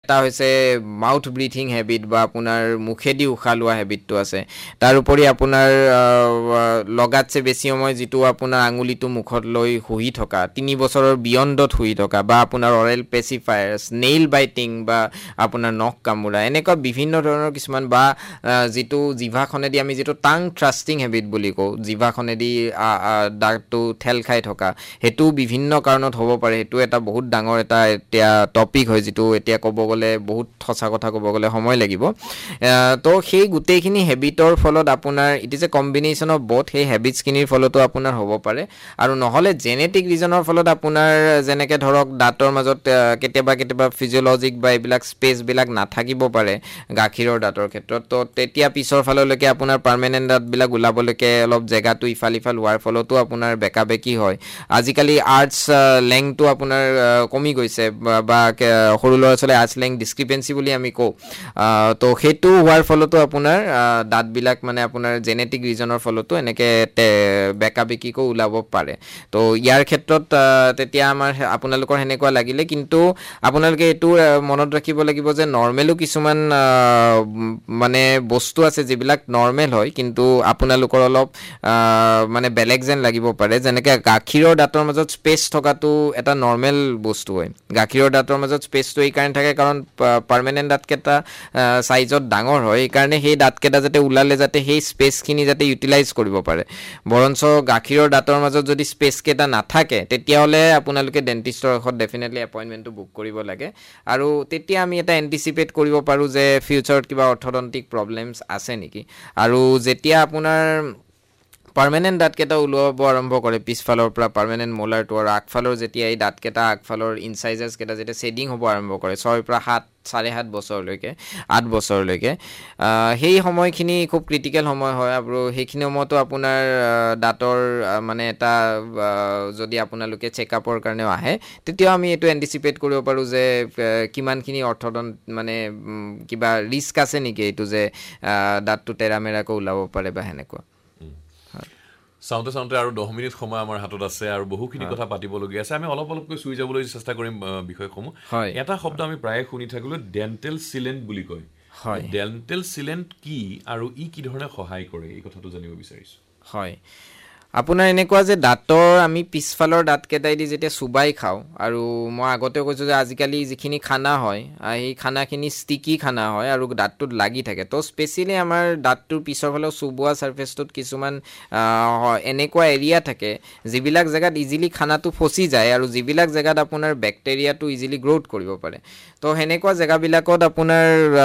এটা হৈছে mouth breathing habit বা আপোনাৰ মুখেদি উশাহ লোৱা হেবিটটো আছে তাৰ উপৰি আপোনাৰ লগাতছে বেছি সময় যেটো আপোনাৰ আঙুলিটো মুখত লৈ হুহি থকা 3 বছৰৰ বিয়ণ্ডত হুহি থকা বা আপোনাৰ অৰেল পেচিফায়াৰ্স নেইল বাইটিং বা আপোনাৰ নখ কামুৰা এনেকুৱা বিভিন্ন ধৰণৰ কিছুমান বা যেটো জিভাখনেদি আমি যেটো টাং থ্ৰাষ্টিং হেবিট বুলি কওঁ জিভাখনেদি দাঁতটো ঠেল খাই থকা হেতু বিভিন্ন কাৰণত হ'ব পাৰে হেতু এটা বহুত ডাঙৰ এটা এতিয়া টপিক হয় যেটো এতিয়া ক'ব গ'লে বহুত সঁচা কথা ক'ব গ'লে সময় লাগিব তো সেই গুটেইখিনি হেবিটৰ ফলত আপোনাৰ it is a combination of both সেই হেবিটছ কিনিৰ ফলতো আপোনাৰ হ'ব পাৰে আৰু নহলে জেনেটিক ৰিজনৰ ফলত আপোনাৰ যেনেকে ধৰক দাঁতৰ মাজত কেতিয়াবা ফিজিওলজিক বা এইবিলাক স্পেচ বিলাক নাথাকিব পাৰে গাখীৰৰ দাঁতৰ ক্ষেত্ৰত তো তেতিয়া পিছৰ ফাললৈকে আপোনাৰ পাৰ্মানেন্ট দাঁত বিলাক ওলাবলৈকে অলপ জেগাটো ইফাল হোৱাৰ ফলতো আপোনাৰ বেকাবেকি হয় আজিকালি আৰ্টছ লেংথটো আপোনাৰ কমি গৈছে বা সৰু ল'ৰা ছোৱালী আৰ্টছ লেংথ ডিসক্ৰিপেন্সি বুলি আমি কওঁ তো হেতু হোৱাৰ ফলতো আপোনাৰ দাঁত বিলাক মানে আপোনাৰ জেনেটিক ৰিজনৰ ফলতো এনেকে বেকাবেকি কো ওলাব পাৰে তো ইয়াৰ ক্ষেত্ৰত তেতিয়া আমাৰ আপোনালোকৰ হেনেকুৱা লাগিলে কিন্তু আপোনালোকে এটো মনত ৰাখিব লাগিব যে নৰমেলো কিছুমান মানে বস্তু আছে যিবিলাক নৰমেল হয় কিন্তু আপোনালোকৰ অলপ মানে বেলেগ যেন লাগিব পাৰে যেনেকে গাখীৰৰ দাঁতৰ মাজত স্পেচ থকাটো এটা নৰমেল বস্তু হয় গাখীৰৰ দাঁতৰ মাজত স্পেচটো এই কাৰণ থাকে কাৰণ পাৰ্মানেন্ট দাঁতকেটা সাইজত ডাঙৰ হয় এই কাৰণে সেই দাঁতকেটা যাতে উলালে যাতে সেই স্পেচখিনি যাতে ইউটিলাইজ কৰিব পাৰে বৰঞ্চ গাখীৰৰ দাঁতৰ মাজত যদি স্পেচ কেটা নাথাকে তেতিয়া হলে আপোনালোকে ডেন্টিষ্টৰ লগত ডেফিনেটলি এপইন্টমেন্টটো বুক কৰিব লাগে আৰু তেতিয়া আমি এটা এন্টিসিপেট কৰিব পাৰো যে ফিউচাৰত কিবা অৰ্থডন্টিক প্ৰবলেমছ আছে নেকি আৰু যেতিয়া আপোনাৰ পাৰ্মানেন্ট দাঁতকেটা উলাব আৰম্ভ কৰে পিছফালৰ পৰা পাৰ্মানেন্ট মোলাৰটো আৰু আগফালৰ যেতিয়া এই দাঁতকেটা আগফালৰ ইনসাইজেস কেটা যেতিয়া শেডিং হ'ব আৰম্ভ কৰে 6 পৰা 7.5 বছৰলৈকে 8 বছৰলৈকে সেই সময়খিনি খুব ক্ৰিটিক্যাল সময় হয় আৰু সেইখিনি সময়তো আপোনাৰ দাঁতৰ মানে এটা যদি আপোনালোকে চেকআপৰ কাৰণে আহে তেতিয়া আমি এটো এন্টিসিপেট কৰিব পাৰো যে কিমানখিনি অৰ্থডন্ট মানে কিবা ৰিস্ক আছে নেকি এটো যে দাঁতটো তেৰামেৰাকৈ ওলাব পাৰে বা হেনেকুৱা সাউন্ডে আৰু 10 মিনিট সময় আমাৰ হাতত আছে আৰু বহুখিনি কথা পাতিবলগীয়া আছে আমি অলপকৈ সুই যাবলৈ চেষ্টা কৰিম বিষয়সমূহ এটা শব্দ আমি প্ৰায় শুনি থাকিলো ডেন্টেল সিলেন্ট বুলি কয় হয় ডেন্টেল সিলেন্ট কি আৰু ই কি ধৰণে সহায় কৰে এই কথাটো জানিব বিচাৰিছো হয় আপোনাৰ এনেকুৱা যে দাঁতৰ আমি পিছফালৰ দাঁতকেটাই দি যেতিয়া সুবাই খাও আৰু মই আগতে কৈছো যে আজিকালি যিখিনি খানা হয় এই খানাখিনি ষ্টিকি খানা হয় আৰু দাঁতটোত লাগি থাকে তো স্পেশালি আমাৰ দাঁতটোৰ পিছৰ ফালে সুবোৱা সাৰফেসটোত কিছুমান এনেকুৱা এৰিয়া থাকে যিবিলাক জায়গাত ইজিলি খানাটো ফসি যায় আৰু যিবিলাক জায়গাত আপোনাৰ ব্যাকটেৰিয়াটো ইজিলি গ্ৰোথ কৰিব পাৰে তো হেনেকুৱা জায়গাবিলাকত আপোনাৰ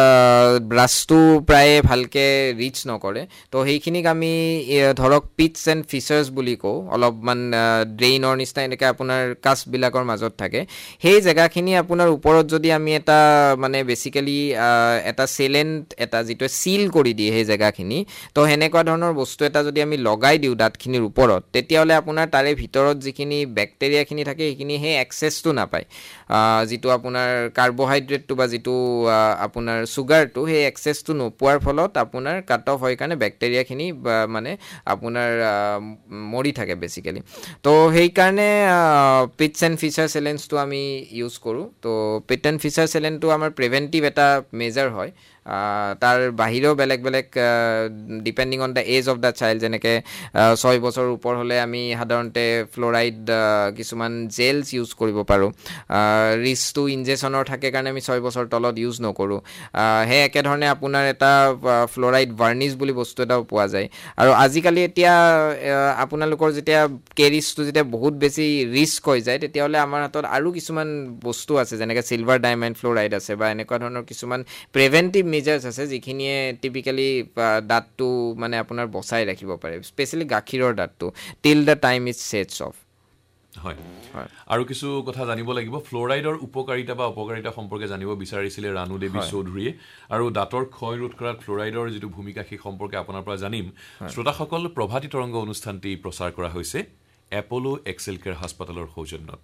ব্ৰাছটো প্ৰায় ভালকে ৰিচ নকৰে তো সেইখিনিক আমি ধৰক পিটছ এণ্ড ফিচাৰ্স বুলি কওঁ অলপমান ড্ৰেইনৰ নিচিনা এনেকৈ আপোনাৰ কাষ্টবিলাকৰ মাজত থাকে সেই জায়গাখিনি আপোনাৰ ওপৰত যদি আমি এটা মানে বেসিক্যালি এটা সিলেন্ট এটা যেটো সিল কৰি দিয়ে সেই জায়গাখিনি তো হেনেকুৱা ধৰণৰ বস্তু এটা যদি আমি লগাই দিও দাঁতখিনিৰ ওপৰত তেতিয়াহলে আপোনাৰ তাৰে ভিতৰত যিখিনি ব্যাকটেৰিয়াখিনি থাকে সেইখিনি হে এক্সেসটো নাপায় যেটো আপোনাৰ কাৰ্বোহাইড্ৰেটটো বা যেটো আপোনাৰ সুগাৰটো হে এক্সেসটো নোপোৱাৰ ফলত আপোনাৰ কাট অফ হয় কাৰণে ব্যাকটেৰিয়াখিনি মানে আপোনাৰ মৰি থাকে বেসিক্যালি তো সেই কাৰণে পিটছ এণ্ড ফিচাৰ সেলেন্সটো আমি ইউজ কৰো তো পিট এণ্ড ফিচাৰ সেলেন্টটো আমাৰ প্ৰিভেন্টিভ এটা মেজাৰ হয় তাৰ বাহিৰেও বেলেগ depending on the as of the child যেনেকে 6 বছৰ ওপৰ হলে আমি সাধাৰণতে ফ্লোৰাইড কিছুমান জেলস ইউজ কৰিব পাৰো ৰিস্কটো ইনজেকশনৰ থাকে কাৰণে আমি 6 বছৰ তলত ইউজ নকৰো হে একে ধৰণে আপোনাৰ এটা ফ্লোৰাইড ভাৰ্নিছ বুলি বস্তু এটা পোৱা যায় আৰু আজিকালি এতিয়া আপোনালোকৰ যেতিয়া কেৰিছটো যেতিয়া বহুত বেছি ৰিস্ক হৈ যায় তেতিয়াহলে আমাৰ হাতত আৰু কিছুমান বস্তু আছে যেনেকে সিলভাৰ ডায়মণ্ড ফ্লোৰাইড আছে বা এনেকুৱা ধৰণৰ কিছুমান প্ৰিভেন্টিভ মেজাৰ্স আছে যিখিনিয়ে টিপিক্যালি দাঁতটো মানে আপোনাৰ বচাই ৰাখিব পাৰে স্পেশালি গাখীৰৰ দাঁতটো টিল the time is sets of হয় আৰু কিছু কথা জানিব লাগিব ফ্লোৰাইডৰ উপকাৰিতা বা অপকাৰিতা সম্পৰ্কে জানিব বিচাৰিছিলে ৰানু দেৱী চৌধুৰীয়ে আৰু দাঁতৰ ক্ষয় ৰোধ কৰাত ফ্লোৰাইডৰ যেটো ভূমিকা সেই সম্পৰ্কে আপোনাৰ পৰা জানিম শ্ৰোতাসকল প্ৰভাতী তৰংগ অনুষ্ঠানটি প্ৰচাৰ কৰা হৈছে এপোলো এক্সেল কেয়াৰ হাস্পাতালৰ সৌজন্যত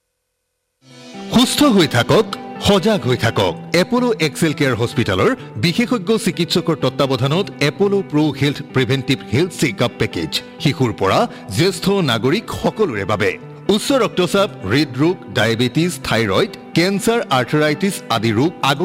সুস্থ হৈ থাকক সজাগ হৈ থাকক এপোলো এক্সেল কেয়াৰ হস্পিটালৰ বিশেষজ্ঞ চিকিৎসকৰ তত্ত্বাৱধানত Apollo pro health প্ৰিভেন্টিভ health checkup package শিশুৰ পৰা জ্যেষ্ঠ নাগৰিক সকলোৰে বাবে উচ্চ ৰক্তচাপ হৃদৰোগ ডায়াবেটিস থাইৰয়েড কেন্সাৰ আৰ্থৰাইটিস আদি ৰোগ